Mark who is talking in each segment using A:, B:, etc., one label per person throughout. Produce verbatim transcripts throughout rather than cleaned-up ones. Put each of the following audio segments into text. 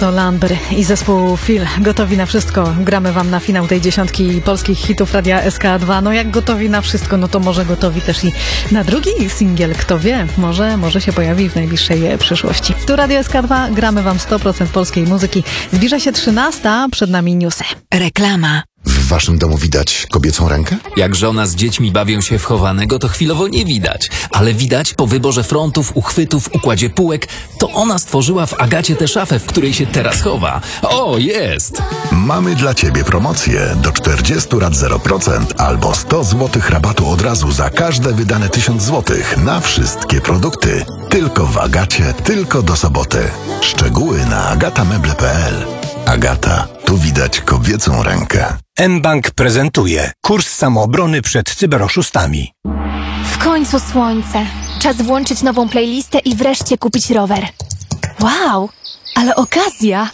A: to Landry i zespół Phil. Gotowi na wszystko. Gramy wam na finał tej dziesiątki polskich hitów Radia S K dwa. No jak gotowi na wszystko, no to może gotowi też i na drugi singiel. Kto wie, może, może się pojawi w najbliższej przyszłości. Tu Radio S K dwa, gramy wam sto procent polskiej muzyki. Zbliża się trzynasta, przed nami newsy.
B: Reklama.
C: W waszym domu widać kobiecą rękę?
D: Jak żona z dziećmi bawią się w chowanego, to chwilowo nie widać. Ale widać po wyborze frontów, uchwytów, układzie półek, to ona stworzyła w Agacie tę szafę, w której się teraz chowa. O, jest!
C: Mamy dla ciebie promocję do czterdziestu rat zero procent albo sto złotych rabatu od razu za każde wydane tysiąc złotych na wszystkie produkty. Tylko w Agacie, tylko do soboty. Szczegóły na agatameble kropka p l. Agata, tu widać kobiecą rękę.
E: mBank prezentuje kurs samoobrony przed cyberoszustami.
F: W końcu słońce. Czas włączyć nową playlistę i wreszcie kupić rower. Wow, ale okazja!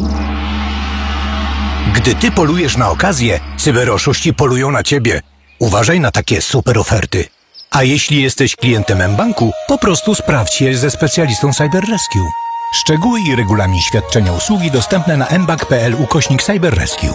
E: Gdy ty polujesz na okazję, cyberoszuści polują na ciebie. Uważaj na takie super oferty. A jeśli jesteś klientem mBanku, po prostu sprawdź je ze specjalistą Cyber Rescue. Szczegóły i regulamin świadczenia usługi dostępne na mbank kropka p l ukośnik Cyber Rescue.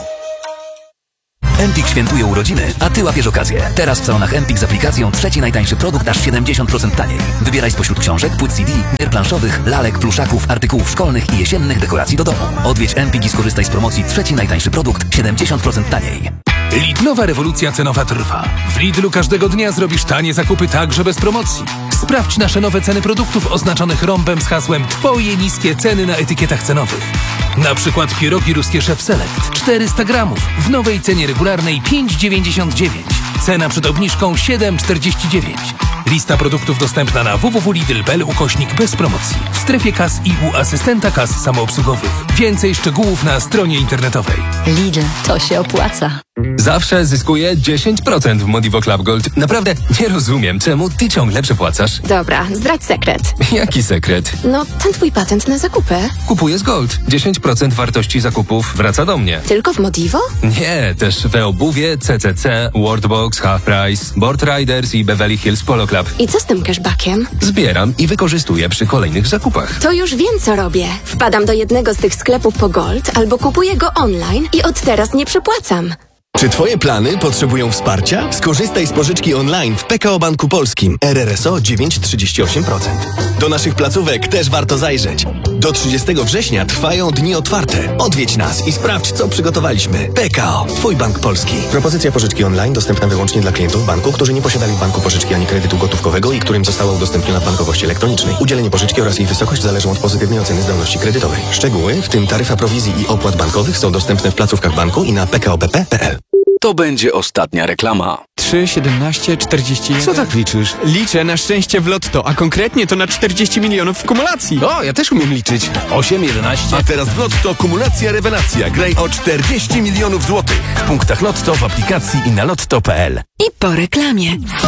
D: Empik świętuje urodziny, a ty łapiesz okazję. Teraz w salonach Empik z aplikacją trzeci najtańszy produkt aż siedemdziesiąt procent taniej. Wybieraj spośród książek, płyt C D, gier planszowych, lalek, pluszaków, artykułów szkolnych i jesiennych dekoracji do domu. Odwiedź Empik i skorzystaj z promocji trzeci najtańszy produkt siedemdziesiąt procent taniej.
G: Lidlowa rewolucja cenowa trwa. W Lidlu każdego dnia zrobisz tanie zakupy także bez promocji. Sprawdź nasze nowe ceny produktów oznaczonych rąbem z hasłem Twoje niskie ceny na etykietach cenowych. Na przykład pierogi ruskie Chef Select czterysta gramów w nowej cenie regularnej pięć dziewięćdziesiąt dziewięć. Cena przed obniżką siedem czterdzieści dziewięć. Lista produktów dostępna na w w w kropka lidl kropka p l ukośnik bez promocji. W strefie kas i u asystenta kas samoobsługowych. Więcej szczegółów na stronie internetowej.
B: Lidl, to się opłaca.
H: Zawsze zyskuję dziesięć procent w Modivo Club Gold. Naprawdę nie rozumiem, czemu ty ciągle przepłacasz.
I: Dobra, zdradź sekret.
H: Jaki sekret?
I: No, ten twój patent na zakupy.
H: Kupuję z Gold. dziesięć procent wartości zakupów wraca do mnie.
I: Tylko w Modivo?
H: Nie, też we obuwie, C C C, Worldbox, Half Price, Board Riders i Beverly Hills Polo Club.
I: I co z tym cashbackiem?
H: Zbieram i wykorzystuję przy kolejnych zakupach.
I: To już wiem, co robię. Wpadam do jednego z tych sklepów po Gold albo kupuję go online i od teraz nie przepłacam.
J: Czy twoje plany potrzebują wsparcia? Skorzystaj z pożyczki online w P K O Banku Polskim. R R S O dziewięć przecinek trzydzieści osiem procent. Do naszych placówek też warto zajrzeć. Do trzydziestego września trwają dni otwarte. Odwiedź nas i sprawdź, co przygotowaliśmy. P K O. Twój bank polski. Propozycja pożyczki online dostępna wyłącznie dla klientów banku, którzy nie posiadali w banku pożyczki ani kredytu gotówkowego i którym została udostępniona w bankowości elektronicznej. Udzielenie pożyczki oraz jej wysokość zależą od pozytywnej oceny zdolności kredytowej. Szczegóły, w tym taryfa prowizji i opłat bankowych, są dostępne w placówkach banku i na p k o b p kropka p l.
K: To będzie ostatnia reklama.
L: trzy, siedemnaście, czterdzieści jeden.
K: Co tak liczysz?
L: Liczę na szczęście w lotto, a konkretnie to na czterdzieści milionów w kumulacji.
K: O, ja też umiem liczyć. osiem, jedenaście.
M: A teraz w lotto kumulacja rewelacja. Graj o czterdzieści milionów złotych. W punktach lotto, w aplikacji i na lotto kropka p l.
B: I po reklamie.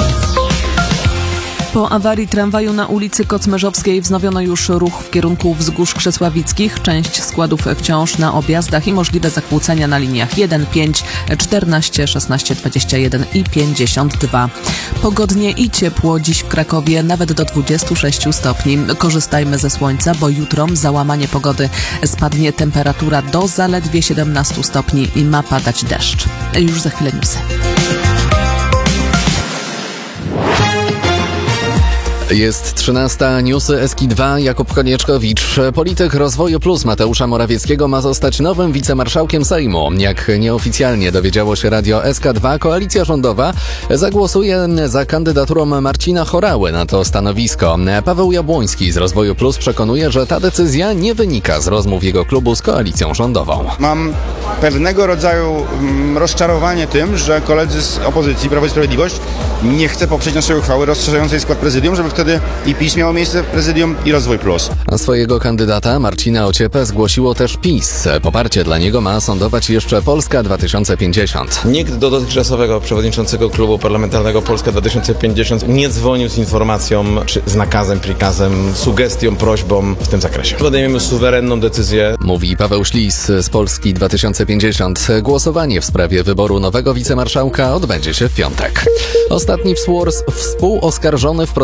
N: Po awarii tramwaju na ulicy Kocmerzowskiej wznowiono już ruch w kierunku Wzgórz Krzesławickich. Część składów wciąż na objazdach i możliwe zakłócenia na liniach jeden, pięć, czternaście, szesnaście, dwadzieścia jeden i pięćdziesiąt dwa. Pogodnie i ciepło dziś w Krakowie, nawet do dwudziestu sześciu stopni. Korzystajmy ze słońca, bo jutro załamanie pogody. Spadnie temperatura do zaledwie siedemnastu stopni i ma padać deszcz. Już za chwilę newsy.
O: Jest trzynasta, newsy S K dwa, Jakub Konieczkowicz. Polityk Rozwoju Plus Mateusza Morawieckiego ma zostać nowym wicemarszałkiem Sejmu. Jak nieoficjalnie dowiedziało się Radio S K dwa, koalicja rządowa zagłosuje za kandydaturą Marcina Horały na to stanowisko. Paweł Jabłoński z Rozwoju Plus przekonuje, że ta decyzja nie wynika z rozmów jego klubu z koalicją rządową.
P: Mam pewnego rodzaju rozczarowanie tym, że koledzy z opozycji, Prawo i Sprawiedliwość, nie chce poprzeć naszej uchwały rozszerzającej skład prezydium, żeby wtedy i PiS miało miejsce w prezydium i Rozwój Plus.
O: A swojego kandydata Marcina Ociepę zgłosiło też PiS. Poparcie dla niego ma sądować jeszcze Polska dwa tysiące pięćdziesiąt.
Q: Nikt do dotychczasowego przewodniczącego klubu parlamentarnego Polska dwa tysiące pięćdziesiąt nie dzwonił z informacją, czy z nakazem, prikazem, sugestią, prośbą w tym zakresie. Podejmiemy suwerenną decyzję.
O: Mówi Paweł Ślis z Polski dwa tysiące pięćdziesiąt. Głosowanie w sprawie wyboru nowego wicemarszałka odbędzie się w piątek. Ostatni współoskarżony w procesie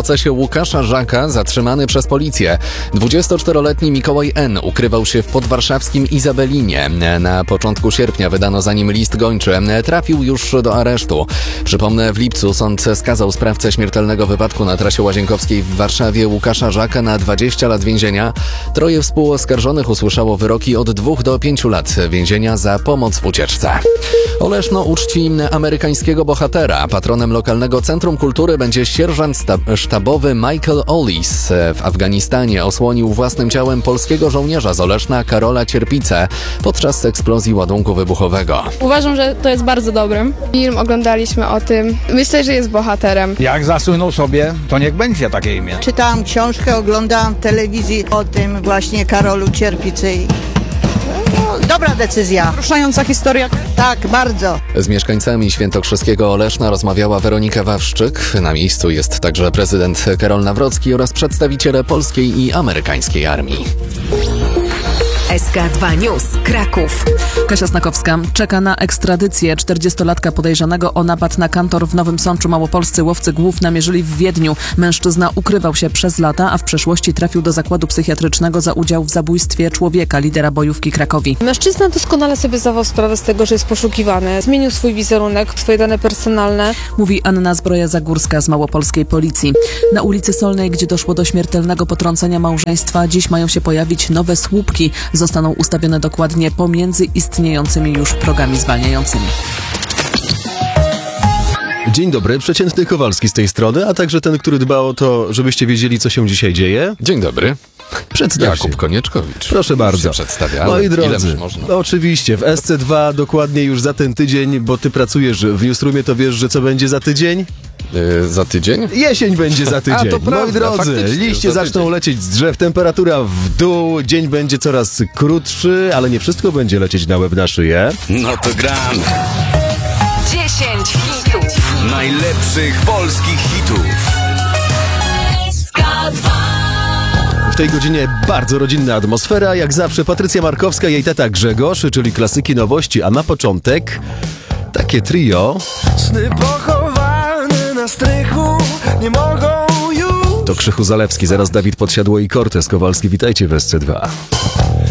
O: Łukasza Żaka zatrzymany przez policję. dwudziestoczteroletni Mikołaj N. ukrywał się w podwarszawskim Izabelinie. Na początku sierpnia wydano za nim list gończy. Trafił już do aresztu. Przypomnę, w lipcu sąd skazał sprawcę śmiertelnego wypadku na trasie Łazienkowskiej w Warszawie Łukasza Żaka na dwadzieścia lat więzienia. Troje współoskarżonych usłyszało wyroki od dwóch do pięciu lat więzienia za pomoc w ucieczce. Oleszno uczci amerykańskiego bohatera. Patronem lokalnego Centrum Kultury będzie sierżant sztabowy Michael Ollis. W Afganistanie osłonił własnym ciałem polskiego żołnierza z Oleszna Karola Cierpicę podczas eksplozji ładunku wybuchowego.
R: Uważam, że to jest bardzo dobrym. Film oglądaliśmy o tym. Myślę, że jest bohaterem.
S: Jak zasłynął sobie, to niech będzie takie imię.
T: Czytałam książkę, oglądałam telewizji o tym właśnie Karolu Cierpicy. No, dobra decyzja.
A: Ruszająca historia.
T: Tak, bardzo.
O: Z mieszkańcami świętokrzyskiego Oleszna rozmawiała Weronika Wawrzyk. Na miejscu jest także prezydent Karol Nawrocki oraz przedstawiciele polskiej i amerykańskiej armii.
B: S K dwa News, Kraków.
N: Kasia Snakowska czeka na ekstradycję. czterdziestolatka podejrzanego o napad na kantor w Nowym Sączu małopolscy łowcy głów namierzyli w Wiedniu. Mężczyzna ukrywał się przez lata, a w przeszłości trafił do zakładu psychiatrycznego za udział w zabójstwie człowieka, lidera bojówki Krakowi.
R: Mężczyzna doskonale sobie zdawał sprawę z tego, że jest poszukiwany. Zmienił swój wizerunek, swoje dane personalne.
N: Mówi Anna Zbroja-Zagórska z małopolskiej policji. Na ulicy Solnej, gdzie doszło do śmiertelnego potrącenia małżeństwa, dziś mają się pojawić nowe słupki. Zostaną ustawione dokładnie pomiędzy istniejącymi już progami zwalniającymi.
U: Dzień dobry, przeciętny Kowalski z tej strony, a także ten, który dba o to, żebyście wiedzieli, co się dzisiaj dzieje.
O: Dzień dobry.
U: Przedstaw
O: Jakub
U: się.
O: Konieczkowicz.
U: Proszę bardzo. Moi drodzy, no oczywiście, w S C dwa dokładnie już za ten tydzień, bo ty pracujesz w Newsroomie, to wiesz, że co będzie za tydzień?
O: Yy, za tydzień?
U: Jesień będzie za tydzień.
O: A, to
U: Moi
O: prawda,
U: drodzy, liście zaczną tydzień. lecieć z drzew, temperatura w dół, dzień będzie coraz krótszy, ale nie wszystko będzie lecieć na łeb na szyję.
K: No to gramy.
B: dziesięć hitów.
K: Najlepszych polskich hitów.
B: S K dwa.
U: W tej godzinie bardzo rodzinna atmosfera, jak zawsze Patrycja Markowska, jej tata Grzegorz, czyli klasyki nowości, a na początek takie trio.
V: Sny pochowane na strychu nie mogą już.
U: To Krzychu Zalewski, zaraz Dawid Podsiadło i Cortez Kowalski. Witajcie w S C dwa.